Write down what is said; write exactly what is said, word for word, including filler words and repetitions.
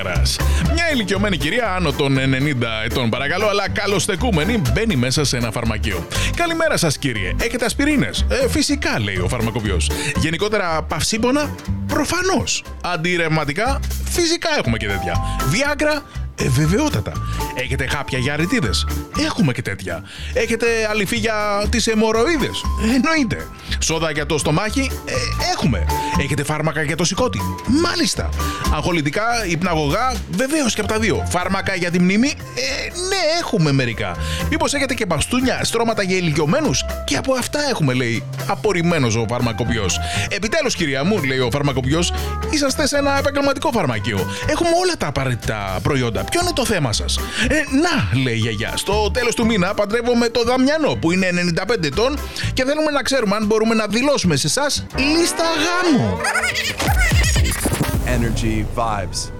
ημέρας. Μια ηλικιωμένη κυρία άνω των ενενήντα ετών, παρακαλώ, αλλά καλοστεκούμενη, μπαίνει μέσα σε ένα φαρμακείο. Καλημέρα σας, κύριε. Έχετε ασπιρίνες? Ε, φυσικά, λέει ο φαρμακοποιός. Γενικότερα παυσίπονα? Προφανώς. Αντιρευματικά? Φυσικά έχουμε και τέτοια. Βιάγκρα? Ε, βεβαιότατα. Έχετε χάπια για αρρητίδες? Έχουμε και τέτοια. Έχετε αληφή για τις αιμορροίδες? Ε, εννοείται. Σόδα για το στομάχι? Ε, έχουμε. Έχετε φάρμακα για το σηκώτη? Μάλιστα. Αγχολητικά, υπναγωγά? Βεβαίως και από τα δύο. Φάρμακα για τη μνήμη? Ε, ναι, έχουμε μερικά. Μήπως έχετε και μπαστούνια, στρώματα για ηλικιωμένους? Και από αυτά έχουμε, λέει, απορριμμένος ο φαρμακοποιός. Επιτέλους, κυρία μου, λέει ο φαρμακοποιός, είσαστε σε ένα επαγγελματικό φαρμακείο. Έχουμε όλα τα απαραίτητα προϊόντα. Ποιο είναι το θέμα σας? Ε, να, λέει η γιαγιά, στο τέλος του μήνα παντρεύομαι το Δαμιανό που είναι ενενήντα πέντε ετών και θέλουμε να ξέρουμε αν μπορούμε να δηλώσουμε σε εσάς λίστα γάμου. Energy Vibes.